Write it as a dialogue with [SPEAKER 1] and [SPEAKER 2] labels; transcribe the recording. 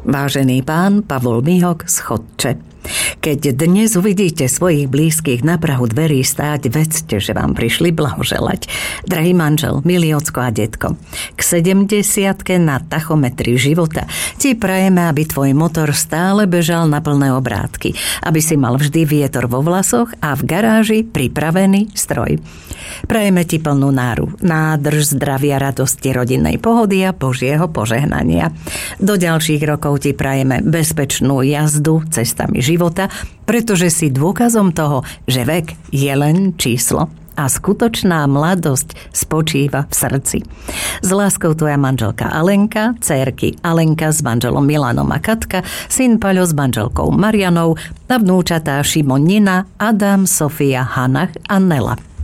[SPEAKER 1] Vážený pán Pavol Mihok z Chodče. Keď dnes uvidíte svojich blízkych na prahu dverí stáť, vedzte, že vám prišli blahoželať. Drahý manžel, milý ocko a detko, k 70-ke na tachometri života ti prajeme, aby tvoj motor stále bežal na plné obrátky, aby si mal vždy vietor vo vlasoch a v garáži pripravený stroj. Prajeme ti plnú nádrž, zdravia, radosti, rodinnej pohody a Božieho požehnania. Do ďalších rokov ti prajeme bezpečnú jazdu cestami života, pretože si dôkazom toho, že vek je len číslo a skutočná mladosť spočíva v srdci. S láskou tvoja manželka Alenka, dcérky Alenka s manželom Milanom a Katka, syn Paľo s manželkou Marianou a vnúčatá Šimon, Nina, Adam, Sofia, Hanach a Nela.